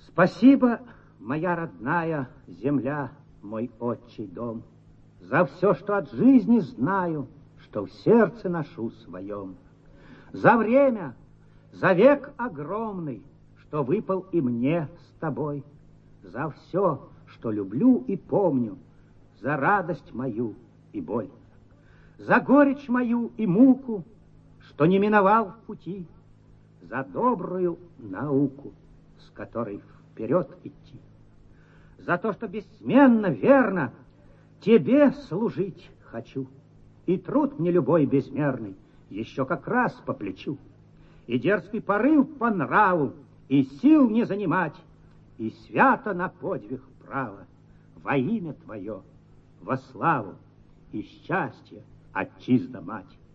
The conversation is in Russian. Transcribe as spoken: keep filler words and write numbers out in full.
Спасибо, моя родная земля, мой отчий дом, за все, что от жизни знаю, что в сердце ношу своем. За время, за век огромный, что выпал и мне с тобой. За все, что люблю и помню, за радость мою и боль. За горечь мою и муку, что не миновал в пути. За добрую науку, с которой вперед идти. За то, что бессменно, верно, тебе служить хочу. И труд мне любой безмерный еще как раз по плечу. И дерзкий порыв по нраву, и сил не занимать, и свято на подвиг право, во имя твое, во славу и счастье, отчизна мать.